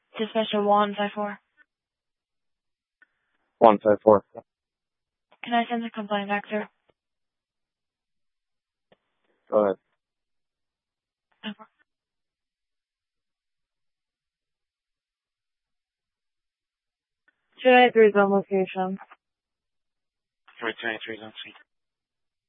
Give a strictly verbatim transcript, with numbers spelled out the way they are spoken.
Dispatcher one five four. one five four. Can I send the complaint back, sir? Go ahead. two ninety-three is on location. three two eight three is on scene.